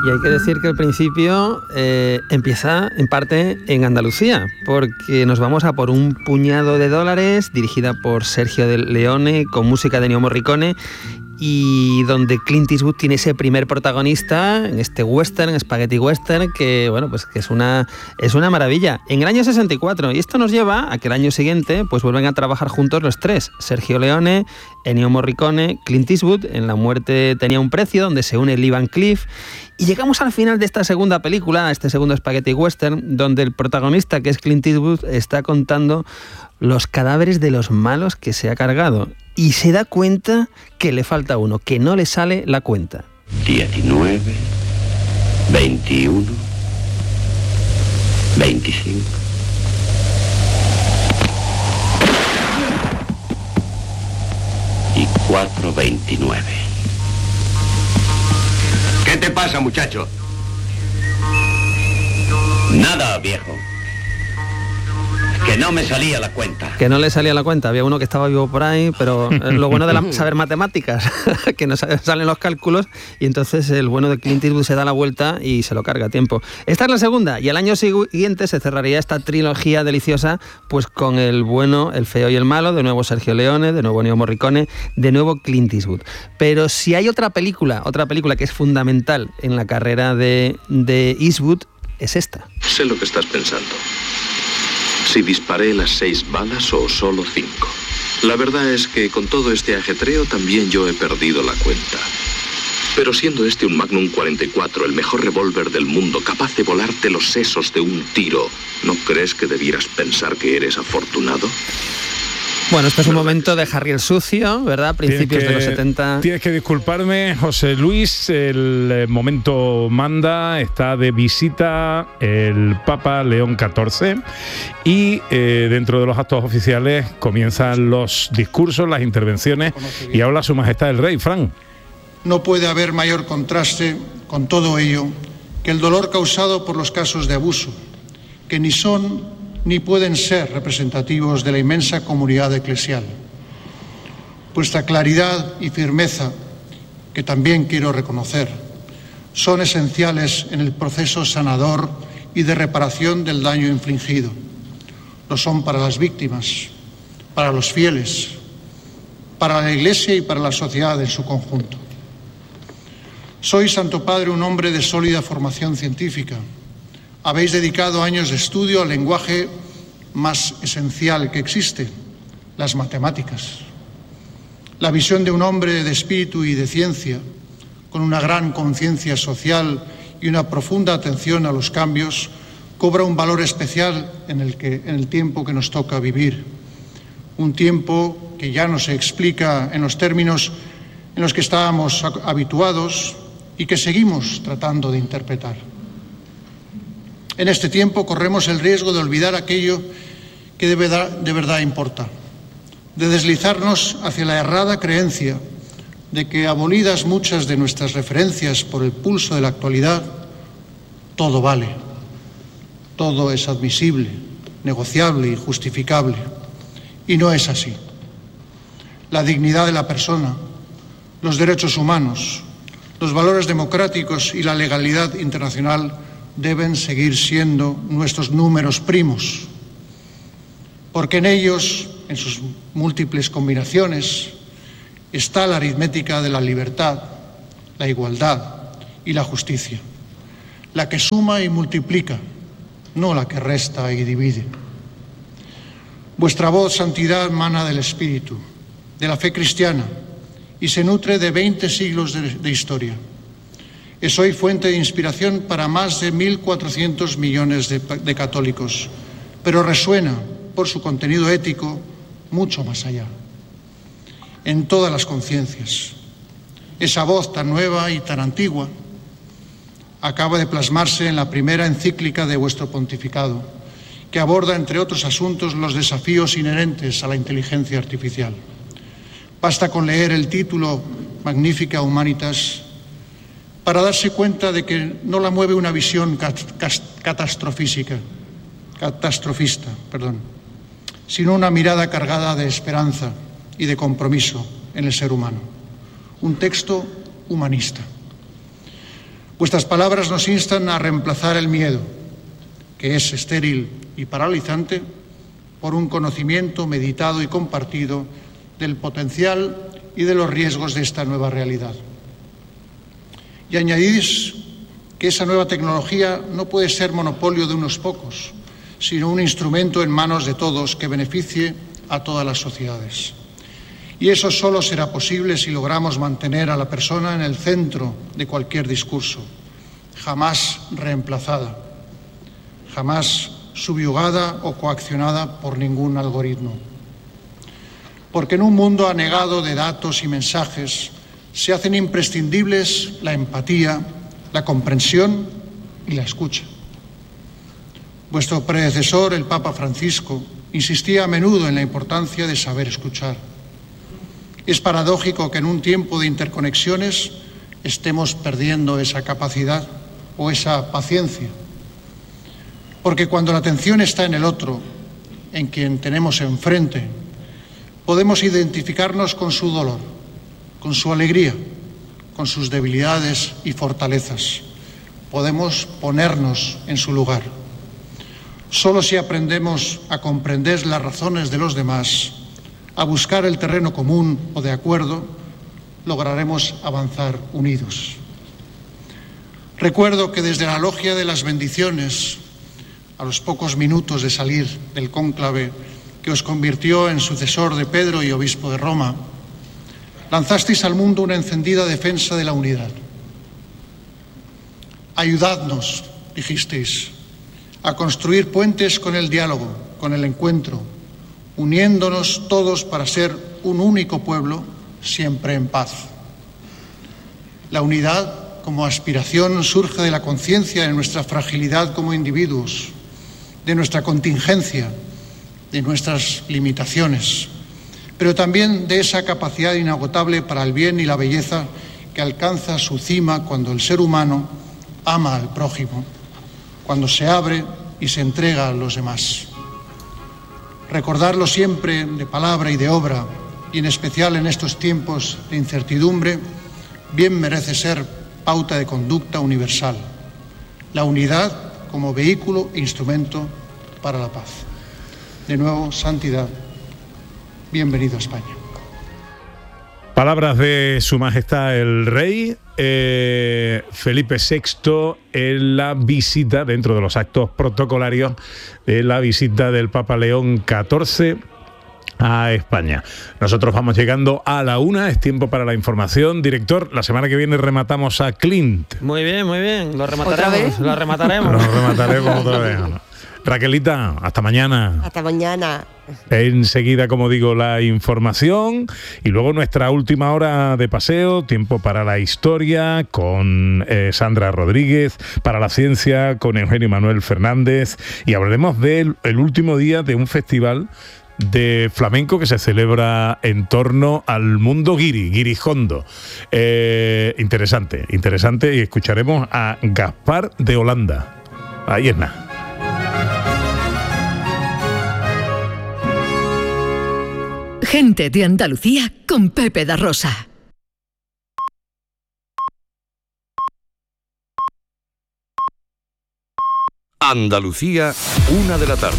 Y hay que decir que el principio empieza en parte en Andalucía, porque nos vamos a por Un puñado de dólares, dirigida por Sergio Leone, con música de Ennio Morricone, y donde Clint Eastwood tiene ese primer protagonista en este western, spaghetti western, que bueno, pues que es una maravilla. En el año 64, y esto nos lleva a que el año siguiente pues vuelven a trabajar juntos los tres, Sergio Leone, Ennio Morricone, Clint Eastwood. En La muerte tenía un precio, donde se une Lee Van Cleef, y llegamos al final de esta segunda película, este segundo spaghetti western, donde el protagonista, que es Clint Eastwood, está contando los cadáveres de los malos que se ha cargado, y se da cuenta que le falta uno, que no le sale la cuenta. 19, 21, 25. Y 4.29. ¿Qué te pasa, muchacho? Nada, viejo. Que no me salía la cuenta. Que no le salía la cuenta. Había uno que estaba vivo por ahí, pero lo bueno de saber matemáticas, que no salen los cálculos, y entonces el bueno de Clint Eastwood se da la vuelta y se lo carga a tiempo. Esta es la segunda, y al año siguiente se cerraría esta trilogía deliciosa pues con El bueno, el feo y el malo, de nuevo Sergio Leone, de nuevo Ennio Morricone, de nuevo Clint Eastwood. Pero si hay otra película que es fundamental en la carrera de Eastwood, es esta. Sé lo que estás pensando. Si disparé las 6 balas o solo 5. La verdad es que con todo este ajetreo también yo he perdido la cuenta. Pero siendo este un Magnum 44, el mejor revólver del mundo, capaz de volarte los sesos de un tiro, ¿no crees que debieras pensar que eres afortunado? Bueno, este es un momento de Harry el Sucio, ¿verdad? Principios de los 70. Tienes que disculparme, José Luis, el momento manda, está de visita el Papa León XIV y dentro de los actos oficiales comienzan los discursos, las intervenciones, y habla Su Majestad el Rey. Fran. No puede haber mayor contraste con todo ello que el dolor causado por los casos de abuso, que ni son ni pueden ser representativos de la inmensa comunidad eclesial. Vuestra claridad y firmeza, que también quiero reconocer, son esenciales en el proceso sanador y de reparación del daño infligido. Lo son para las víctimas, para los fieles, para la Iglesia y para la sociedad en su conjunto. Soy, Santo Padre, un hombre de sólida formación científica. Habéis dedicado años de estudio al lenguaje más esencial que existe, las matemáticas. La visión de un hombre de espíritu y de ciencia, con una gran conciencia social y una profunda atención a los cambios, cobra un valor especial en el tiempo que nos toca vivir. Un tiempo que ya no se explica en los términos en los que estábamos habituados y que seguimos tratando de interpretar. En este tiempo corremos el riesgo de olvidar aquello que de verdad importa, de deslizarnos hacia la errada creencia de que, abolidas muchas de nuestras referencias por el pulso de la actualidad, todo vale, todo es admisible, negociable y justificable. Y no es así. La dignidad de la persona, los derechos humanos, los valores democráticos y la legalidad internacional deben seguir siendo nuestros números primos, porque en ellos, en sus múltiples combinaciones, está la aritmética de la libertad, la igualdad y la justicia, la que suma y multiplica, no la que resta y divide. Vuestra voz, santidad, mana del Espíritu, de la fe cristiana, y se nutre de 20 siglos de historia. Es hoy fuente de inspiración para más de 1.400 millones de católicos, pero resuena por su contenido ético mucho más allá, en todas las conciencias. Esa voz tan nueva y tan antigua acaba de plasmarse en la primera encíclica de vuestro pontificado, que aborda, entre otros asuntos, los desafíos inherentes a la inteligencia artificial. Basta con leer el título Magnificat Humanitas para darse cuenta de que no la mueve una visión catastrofista, sino una mirada cargada de esperanza y de compromiso en el ser humano. Un texto humanista. Vuestras palabras nos instan a reemplazar el miedo, que es estéril y paralizante, por un conocimiento meditado y compartido del potencial y de los riesgos de esta nueva realidad. Y añadís que esa nueva tecnología no puede ser monopolio de unos pocos, sino un instrumento en manos de todos que beneficie a todas las sociedades. Y eso solo será posible si logramos mantener a la persona en el centro de cualquier discurso, jamás reemplazada, jamás subyugada o coaccionada por ningún algoritmo. Porque en un mundo anegado de datos y mensajes se hacen imprescindibles la empatía, la comprensión y la escucha. Vuestro predecesor, el Papa Francisco, insistía a menudo en la importancia de saber escuchar. Es paradójico que en un tiempo de interconexiones estemos perdiendo esa capacidad o esa paciencia. Porque cuando la atención está en el otro, en quien tenemos enfrente, podemos identificarnos con su dolor, con su alegría, con sus debilidades y fortalezas. Podemos ponernos en su lugar. Solo si aprendemos a comprender las razones de los demás, a buscar el terreno común o de acuerdo, lograremos avanzar unidos. Recuerdo que desde la logia de las bendiciones, a los pocos minutos de salir del cónclave que os convirtió en sucesor de Pedro y obispo de Roma, lanzasteis al mundo una encendida defensa de la unidad. Ayudadnos, dijisteis, a construir puentes con el diálogo, con el encuentro, uniéndonos todos para ser un único pueblo, siempre en paz. La unidad, como aspiración, surge de la conciencia de nuestra fragilidad como individuos, de nuestra contingencia, de nuestras limitaciones, pero también de esa capacidad inagotable para el bien y la belleza que alcanza su cima cuando el ser humano ama al prójimo, cuando se abre y se entrega a los demás. Recordarlo siempre de palabra y de obra, y en especial en estos tiempos de incertidumbre, bien merece ser pauta de conducta universal. La unidad como vehículo e instrumento para la paz. De nuevo, santidad. Bienvenido a España. Palabras de Su Majestad el Rey Felipe VI en la visita, dentro de los actos protocolarios de la visita del Papa León XIV a España. Nosotros vamos llegando a la 1, es tiempo para la información. Director, la semana que viene rematamos a Clint. Muy bien, lo remataremos. Lo remataremos otra vez. Raquelita, hasta mañana. Hasta mañana. Enseguida, como digo, la información y luego nuestra última hora de paseo, tiempo para la historia con Sandra Rodríguez, para la ciencia con Eugenio Manuel Fernández, y hablaremos del último día de un festival de flamenco que se celebra en torno al mundo guirijondo. Interesante, y escucharemos a Gaspar de Holanda. Ahí es nada. Gente de Andalucía con Pepe da Rosa. Andalucía, 1 de la tarde.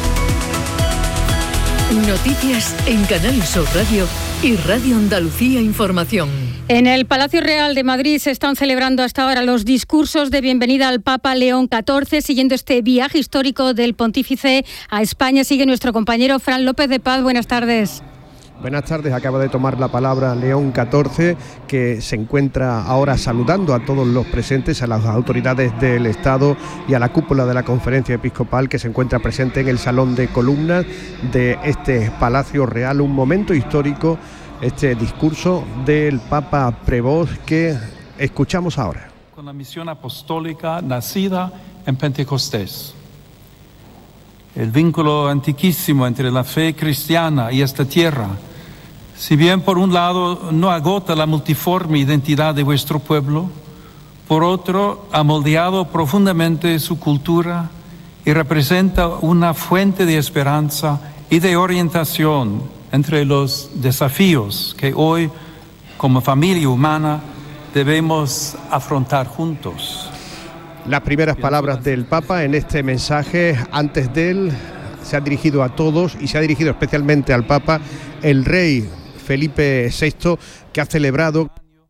Noticias en Canal Sur Radio y Radio Andalucía Información. En el Palacio Real de Madrid se están celebrando hasta ahora los discursos de bienvenida al Papa León XIV. Siguiendo este viaje histórico del pontífice a España, sigue nuestro compañero Fran López de Paz. Buenas tardes. Buenas tardes, acaba de tomar la palabra León XIV, que se encuentra ahora saludando a todos los presentes, a las autoridades del Estado y a la cúpula de la Conferencia Episcopal, que se encuentra presente en el Salón de Columnas de este Palacio Real. Un momento histórico, este discurso del Papa Prevost que escuchamos ahora. Con la misión apostólica nacida en Pentecostés. El vínculo antiquísimo entre la fe cristiana y esta tierra, si bien por un lado no agota la multiforme identidad de vuestro pueblo, por otro ha moldeado profundamente su cultura y representa una fuente de esperanza y de orientación entre los desafíos que hoy, como familia humana, debemos afrontar juntos. Las primeras palabras del Papa en este mensaje, antes de él, se ha dirigido a todos y se ha dirigido especialmente al Papa, el rey Felipe VI, que ha celebrado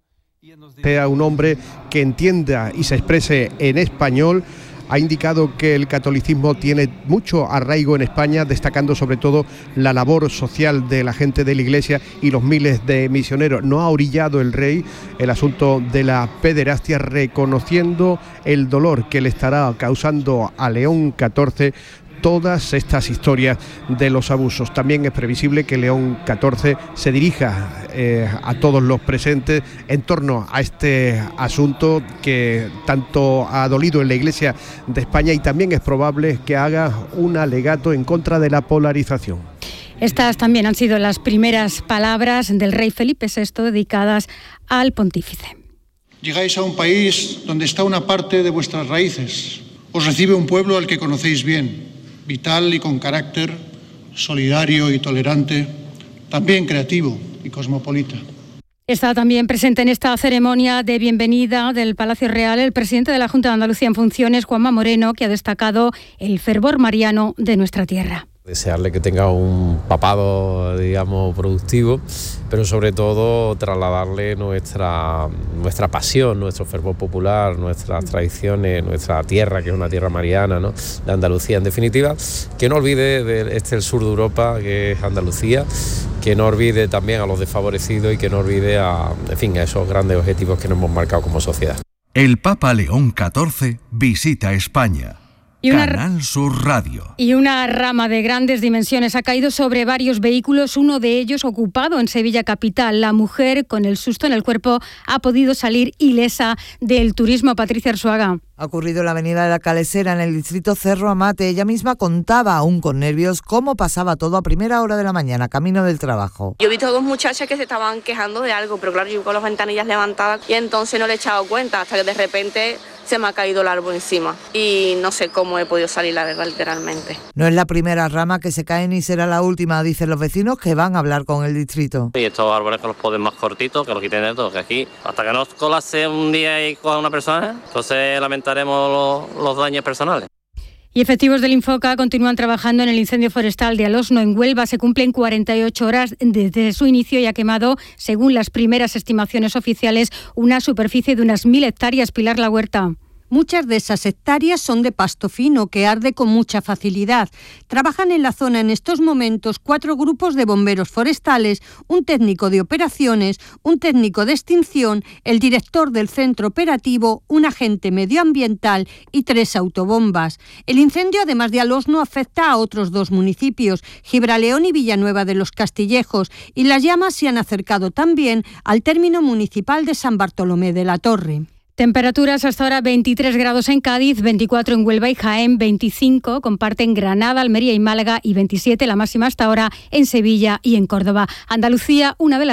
que sea un hombre que entienda y se exprese en español. Ha indicado que el catolicismo tiene mucho arraigo en España, destacando sobre todo la labor social de la gente de la Iglesia y los miles de misioneros. No ha orillado el rey el asunto de la pederastia, reconociendo el dolor que le estará causando a León XIV todas estas historias de los abusos. También es previsible que León XIV se dirija a todos los presentes en torno a este asunto que tanto ha dolido en la Iglesia de España, y también es probable que haga un alegato en contra de la polarización. Estas también han sido las primeras palabras del rey Felipe VI dedicadas al pontífice. Llegáis a un país donde está una parte de vuestras raíces. Os recibe un pueblo al que conocéis bien, vital y con carácter, solidario y tolerante, también creativo y cosmopolita. Está también presente en esta ceremonia de bienvenida del Palacio Real el presidente de la Junta de Andalucía en funciones, Juanma Moreno, que ha destacado el fervor mariano de nuestra tierra. Desearle que tenga un papado, digamos, productivo, pero sobre todo trasladarle nuestra pasión, nuestro fervor popular, nuestras tradiciones, nuestra tierra, que es una tierra mariana, ¿no?, de Andalucía. En definitiva, que no olvide el sur de Europa, que es Andalucía, que no olvide también a los desfavorecidos y que no olvide a esos grandes objetivos que nos hemos marcado como sociedad. El Papa León XIV visita España. Canal Sur Radio. Y una rama de grandes dimensiones ha caído sobre varios vehículos, uno de ellos ocupado en Sevilla capital. La mujer, con el susto en el cuerpo, ha podido salir ilesa del turismo. Patricia Arzuaga. Ha ocurrido en la avenida de la Calesera, en el distrito Cerro Amate. Ella misma contaba, aún con nervios, cómo pasaba todo a primera hora de la mañana, camino del trabajo. Yo he visto a dos muchachas que se estaban quejando de algo, pero claro, yo con las ventanillas levantadas y entonces no le he echado cuenta, hasta que de repente se me ha caído el árbol encima y no sé cómo he podido salir, la verdad, literalmente. No es la primera rama que se cae ni será la última, dicen los vecinos, que van a hablar con el distrito. Y estos árboles que los poden más cortitos, que los quiten de todo, que aquí, hasta que no colase un día y coja una persona, entonces lamentaremos los daños personales. Y efectivos del Infoca continúan trabajando en el incendio forestal de Alosno, en Huelva. Se cumplen 48 horas desde su inicio y ha quemado, según las primeras estimaciones oficiales, una superficie de unas 1.000 hectáreas. Pilar La Huerta. Muchas de esas hectáreas son de pasto fino, que arde con mucha facilidad. Trabajan en la zona en estos momentos 4 grupos de bomberos forestales, un técnico de operaciones, un técnico de extinción, el director del centro operativo, un agente medioambiental y 3 autobombas. El incendio, además de Alosno, afecta a otros 2 municipios, Gibraleón y Villanueva de los Castillejos, y las llamas se han acercado también al término municipal de San Bartolomé de la Torre. Temperaturas hasta ahora 23 grados en Cádiz, 24 en Huelva y Jaén, 25 comparten Granada, Almería y Málaga y 27 la máxima hasta ahora en Sevilla y en Córdoba. Andalucía,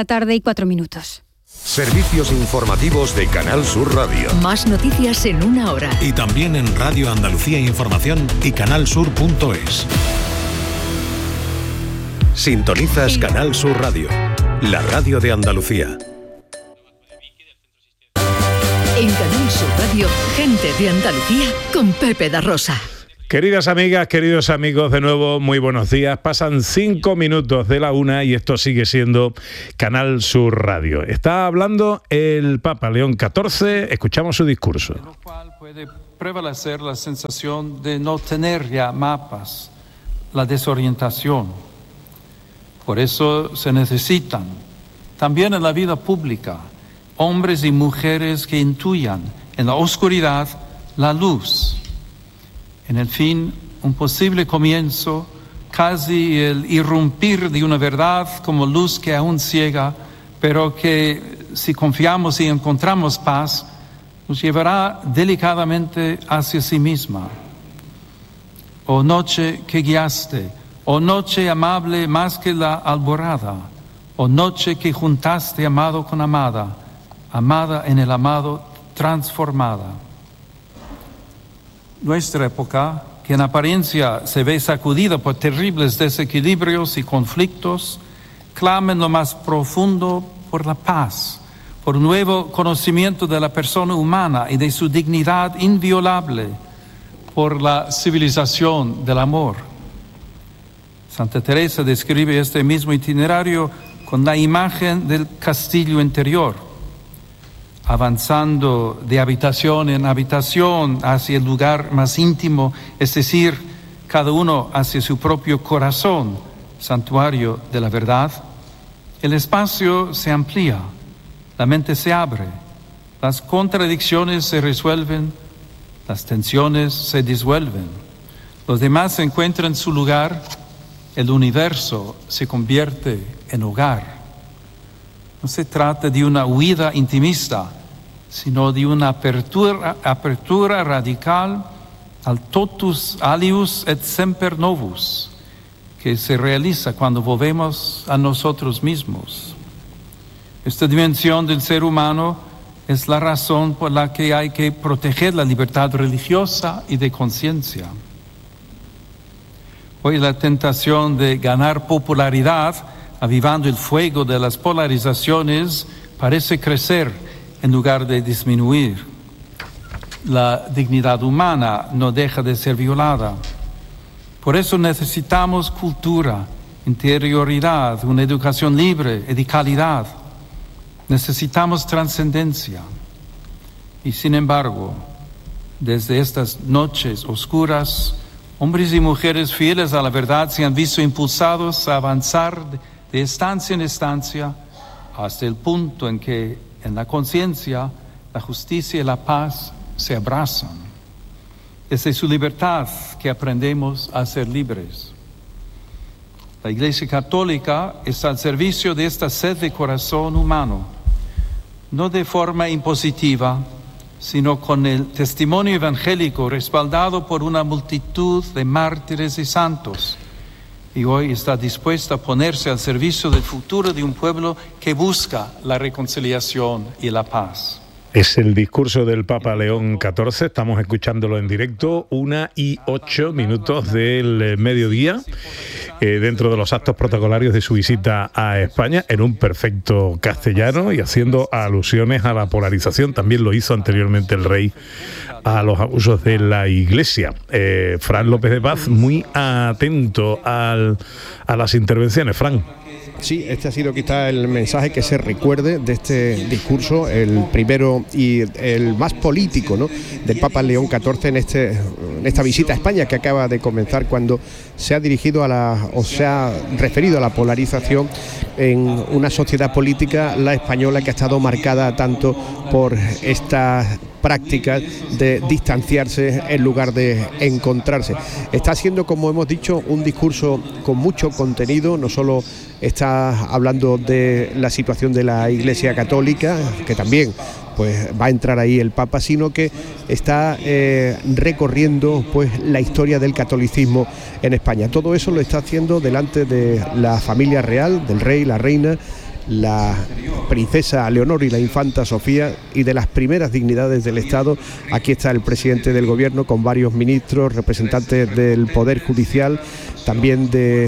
1:04 p.m. Servicios informativos de Canal Sur Radio. Más noticias en una hora. Y también en Radio Andalucía Información y canalsur.es. Sintonizas Canal Sur Radio, la radio de Andalucía. En Canal Sur Radio, gente de Andalucía con Pepe da Rosa. Queridas amigas, queridos amigos, de nuevo, muy buenos días. Pasan 5 minutos de la 1 y esto sigue siendo Canal Sur Radio. Está hablando el Papa León XIV, escuchamos su discurso. En lo cual puede prevalecer la sensación de no tener ya mapas, la desorientación. Por eso se necesitan, también en la vida pública, hombres y mujeres que intuyan en la oscuridad la luz. En el fin, un posible comienzo, casi el irrumpir de una verdad como luz que aún ciega, pero que si confiamos y encontramos paz, nos llevará delicadamente hacia sí misma. Oh noche que guiaste, oh noche amable más que la alborada, oh noche que juntaste amado con amada, amada en el amado, transformada. Nuestra época, que en apariencia se ve sacudida por terribles desequilibrios y conflictos, clama en lo más profundo por la paz, por un nuevo conocimiento de la persona humana y de su dignidad inviolable, por la civilización del amor. Santa Teresa describe este mismo itinerario con la imagen del castillo interior, avanzando de habitación en habitación hacia el lugar más íntimo, es decir, cada uno hacia su propio corazón, santuario de la verdad. El espacio se amplía, la mente se abre, las contradicciones se resuelven, las tensiones se disuelven, los demás encuentran su lugar, el universo se convierte en hogar. No se trata de una huida intimista, sino de una apertura radical al totus alius et semper novus, que se realiza cuando volvemos a nosotros mismos. Esta dimensión del ser humano es la razón por la que hay que proteger la libertad religiosa y de conciencia. Hoy la tentación de ganar popularidad, avivando el fuego de las polarizaciones, parece crecer en lugar de disminuir. La dignidad humana no deja de ser violada. Por eso necesitamos cultura, interioridad, una educación libre y de calidad. Necesitamos trascendencia. Y sin embargo, desde estas noches oscuras, hombres y mujeres fieles a la verdad se han visto impulsados a avanzar de estancia en estancia hasta el punto en que en la conciencia la justicia y la paz se abrazan. Es de su libertad que aprendemos a ser libres. La Iglesia Católica está al servicio de esta sed de corazón humano, no de forma impositiva, sino con el testimonio evangélico respaldado por una multitud de mártires y santos. Y hoy está dispuesta a ponerse al servicio del futuro de un pueblo que busca la reconciliación y la paz. Es el discurso del Papa León XIV, estamos escuchándolo en directo, 1:08 del mediodía, dentro de los actos protocolarios de su visita a España, en un perfecto castellano y haciendo alusiones a la polarización. También lo hizo anteriormente el rey a los abusos de la Iglesia. Fran López de Paz, muy atento a las intervenciones. Fran. Sí, este ha sido quizá el mensaje que se recuerde de este discurso, el primero y el más político, ¿no?, del Papa León XIV en esta visita a España que acaba de comenzar, cuando se ha dirigido se ha referido a la polarización en una sociedad política, la española, que ha estado marcada tanto por estas prácticas de distanciarse en lugar de encontrarse. Está siendo, como hemos dicho, un discurso con mucho contenido. No solo está hablando de la situación de la Iglesia Católica, que también pues va a entrar ahí el Papa, sino que está recorriendo pues la historia del catolicismo en España. Todo eso lo está haciendo delante de la familia real, del rey, la reina, la princesa Leonor y la infanta Sofía, y de las primeras dignidades del Estado. Aquí está el presidente del gobierno con varios ministros, representantes del Poder Judicial, también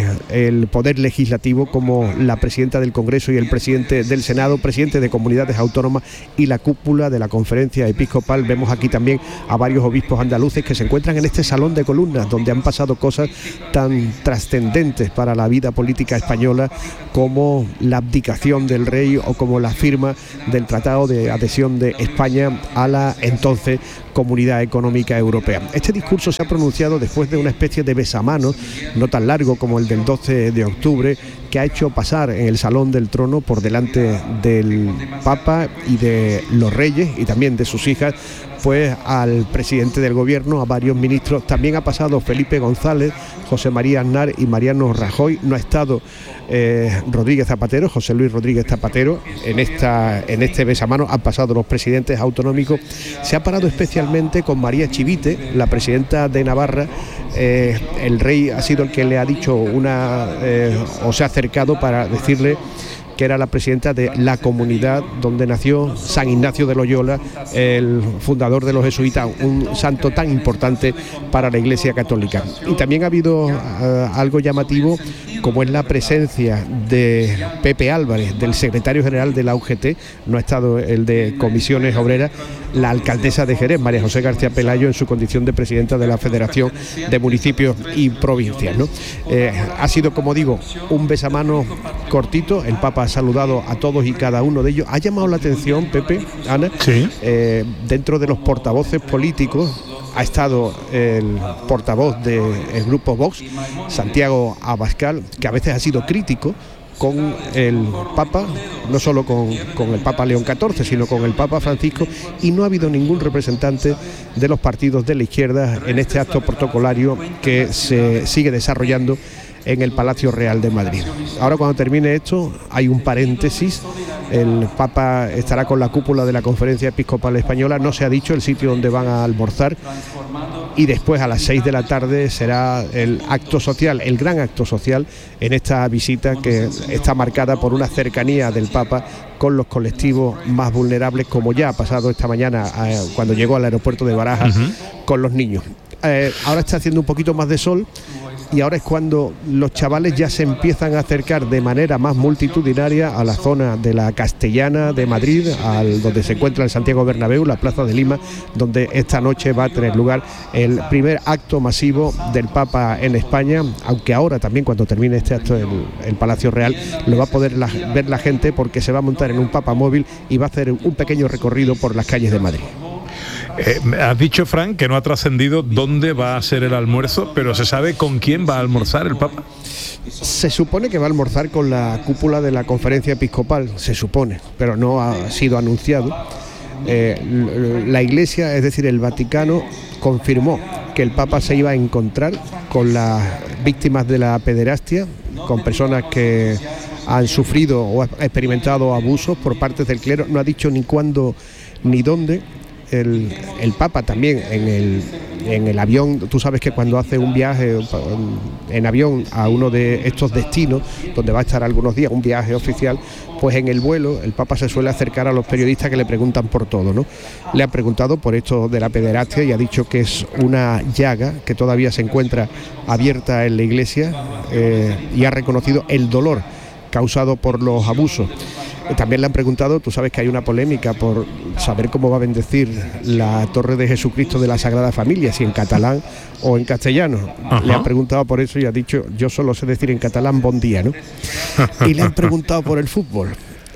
del Poder Legislativo, como la presidenta del Congreso y el presidente del Senado, presidente de comunidades autónomas y la cúpula de la Conferencia Episcopal. Vemos aquí también a varios obispos andaluces que se encuentran en este salón de columnas, donde han pasado cosas tan trascendentes para la vida política española como la abdicación del rey o como la firma del Tratado de Adhesión de España a la entonces Comunidad Económica Europea. Este discurso se ha pronunciado después de una especie de besamanos, no tan largo como el del 12 de octubre, que ha hecho pasar en el Salón del Trono por delante del Papa y de los reyes y también de sus hijas, pues al presidente del gobierno, a varios ministros. También ha pasado Felipe González, José María Aznar y Mariano Rajoy. No ha estado Rodríguez Zapatero, José Luis Rodríguez Zapatero en este besamano. Han pasado los presidentes autonómicos. Se ha parado especialmente con María Chivite, la presidenta de Navarra. El rey ha sido el que le ha dicho o se ha acercado para decirle que era la presidenta de la comunidad donde nació San Ignacio de Loyola, el fundador de los jesuitas, un santo tan importante para la Iglesia Católica. Y también ha habido algo llamativo, como es la presencia de Pepe Álvarez, del secretario general de la UGT, no ha estado el de Comisiones Obreras, la alcaldesa de Jerez, María José García Pelayo, en su condición de presidenta de la Federación de Municipios y Provincias, ¿no? Ha sido, como digo, un besamano cortito. El Papa ha saludado a todos y cada uno de ellos. Ha llamado la atención, Pepe, Ana, sí. Dentro de los portavoces políticos ha estado el portavoz del grupo Vox, Santiago Abascal, que a veces ha sido crítico con el Papa, no solo con el Papa León XIV, sino con el Papa Francisco, y no ha habido ningún representante de los partidos de la izquierda en este acto protocolario que se sigue desarrollando en el Palacio Real de Madrid. Ahora, cuando termine esto, hay un paréntesis. El Papa estará con la cúpula de la Conferencia Episcopal Española, no se ha dicho el sitio donde van a almorzar, y después a las 6 de la tarde será el acto social, el gran acto social, en esta visita que está marcada por una cercanía del Papa con los colectivos más vulnerables, como ya ha pasado esta mañana cuando llegó al aeropuerto de Barajas con los niños. Ahora está haciendo un poquito más de sol, y ahora es cuando los chavales ya se empiezan a acercar de manera más multitudinaria a la zona de la Castellana de Madrid, donde se encuentra el Santiago Bernabéu, la Plaza de Lima, donde esta noche va a tener lugar el primer acto masivo del Papa en España, aunque ahora también, cuando termine este acto en el Palacio Real, lo va a poder ver la gente, porque se va a montar en un Papa móvil y va a hacer un pequeño recorrido por las calles de Madrid. Has dicho, Fran, que no ha trascendido dónde va a ser el almuerzo, pero ¿se sabe con quién va a almorzar el Papa? Se supone que va a almorzar con la cúpula de la Conferencia Episcopal, se supone, pero no ha sido anunciado. La Iglesia, es decir, el Vaticano, confirmó que el Papa se iba a encontrar con las víctimas de la pederastia, con personas que han sufrido o experimentado abusos por parte del clero. No ha dicho ni cuándo ni dónde. El Papa también en el avión, tú sabes que cuando hace un viaje en avión a uno de estos destinos donde va a estar algunos días, un viaje oficial, pues en el vuelo el Papa se suele acercar a los periodistas que le preguntan por todo, ¿no? Le han preguntado por esto de la pederastia y ha dicho que es una llaga que todavía se encuentra abierta en la Iglesia, y ha reconocido el dolor causado por los abusos. También le han preguntado, tú sabes que hay una polémica por saber cómo va a bendecir la Torre de Jesucristo de la Sagrada Familia, si en catalán o en castellano. Le han preguntado por eso y ha dicho, yo solo sé decir en catalán bon día, ¿no? Y le han preguntado por el fútbol.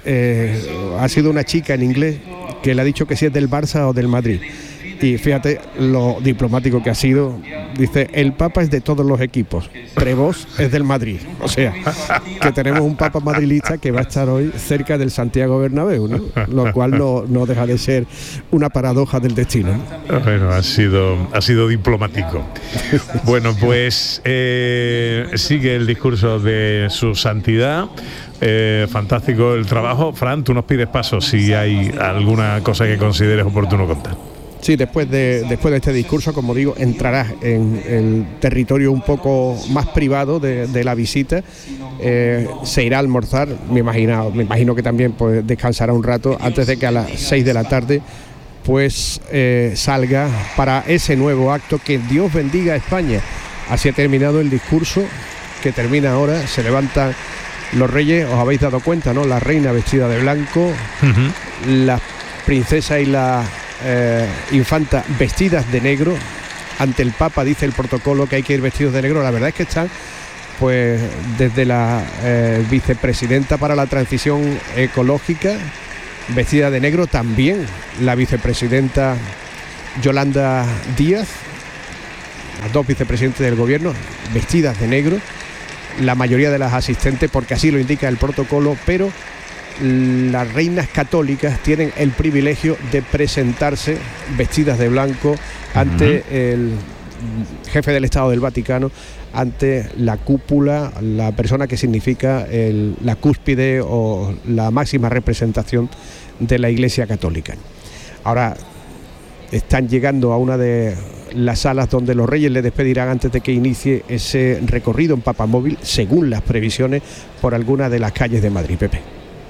Ha sido una chica en inglés que le ha dicho que si es del Barça o del Madrid. Y fíjate lo diplomático que ha sido. Dice, el Papa es de todos los equipos, Prevost es del Madrid. O sea, que tenemos un Papa madrilista que va a estar hoy cerca del Santiago Bernabéu, ¿no? Lo cual no deja de ser una paradoja del destino, ¿no? Bueno, ha sido diplomático. Bueno, pues sigue el discurso de su santidad. Fantástico el trabajo. Fran, tú nos pides paso si hay alguna cosa que consideres oportuno contar. Sí, después de este discurso, como digo, entrarás en el territorio un poco más privado de la visita. Se irá a almorzar, me imagino que también pues descansará un rato antes de que a las 6 de la tarde pues salga para ese nuevo acto. Que Dios bendiga a España. Así ha terminado el discurso, que termina ahora. Se levantan los reyes, os habéis dado cuenta, ¿no? La reina vestida de blanco, la princesa y la infanta vestidas de negro. Ante el Papa dice el protocolo que hay que ir vestidos de negro. La verdad es que están pues desde la vicepresidenta para la transición ecológica vestida de negro, también la vicepresidenta Yolanda Díaz, las dos vicepresidentes del gobierno vestidas de negro, la mayoría de las asistentes, porque así lo indica el protocolo, pero las reinas católicas tienen el privilegio de presentarse vestidas de blanco ante el jefe del Estado del Vaticano, ante la cúpula, la persona que significa la cúspide o la máxima representación de la Iglesia Católica. Ahora están llegando a una de las salas donde los reyes le despedirán antes de que inicie ese recorrido en papamóvil, según las previsiones, por alguna de las calles de Madrid. Pepe.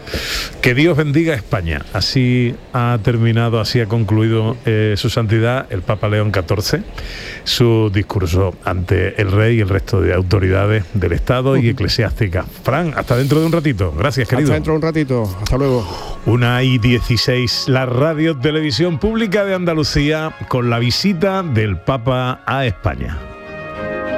Que Dios bendiga a España. Así ha terminado, así ha concluido su santidad el Papa León XIV, su discurso ante el rey y el resto de autoridades del Estado y eclesiásticas. Fran, hasta dentro de un ratito. Gracias, querido. Hasta dentro de un ratito. Hasta luego. 1:16, la Radio Televisión Pública de Andalucía, con la visita del Papa a España.